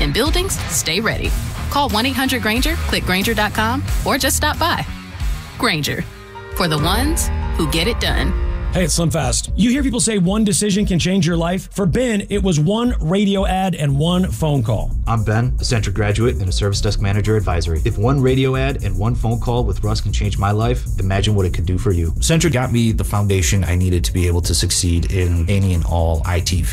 and buildings stay ready. Call 1-800-GRANGER, click Grainger.com, or just stop by. Grainger, for the ones who get it done. Hey, it's Slim Fast. You hear people say one decision can change your life? For Ben, it was one radio ad and one phone call. I'm Ben, a Centric graduate and a service desk manager advisory. If one radio ad and one phone call with Russ can change my life, imagine what it could do for you. Centric got me the foundation I needed to be able to succeed in any and all IT fields.